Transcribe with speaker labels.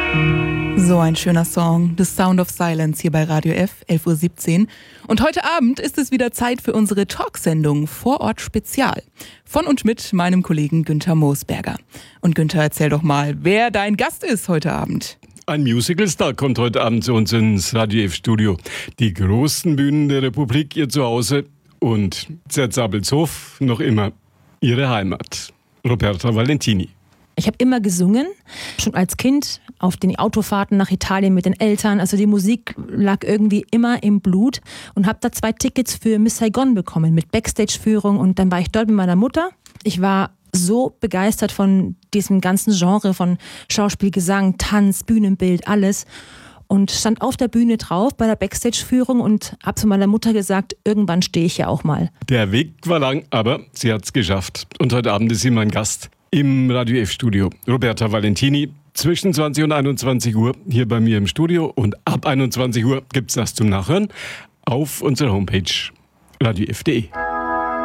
Speaker 1: So ein schöner Song, The Sound of Silence hier bei Radio F, 11.17 Uhr. Und heute Abend ist es wieder Zeit für unsere Talksendung Vorort Spezial. Von und mit meinem Kollegen Günther Moosberger. Und Günther, erzähl doch mal, wer dein Gast ist heute Abend.
Speaker 2: Ein Musicalstar kommt heute Abend zu uns ins Radio F-Studio. Die großen Bühnen der Republik, ihr Zuhause und Zerzabelshof noch immer ihre Heimat. Roberta Valentini.
Speaker 3: Ich habe immer gesungen, schon als Kind auf den Autofahrten nach Italien mit den Eltern. Also die Musik lag irgendwie immer im Blut und habe da 2 Tickets für Miss Saigon bekommen mit Backstage-Führung und dann war ich dort mit meiner Mutter. Ich war so begeistert von diesem ganzen Genre von Schauspiel, Gesang, Tanz, Bühnenbild, alles und stand auf der Bühne drauf bei der Backstage-Führung und habe zu meiner Mutter gesagt, irgendwann stehe ich ja auch mal.
Speaker 2: Der Weg war lang, aber sie hat's geschafft. Und heute Abend ist sie mein Gast im Radio F-Studio. Roberta Valentini, zwischen 20 und 21 Uhr hier bei mir im Studio und ab 21 Uhr gibt's das zum Nachhören auf unserer Homepage radiof.de.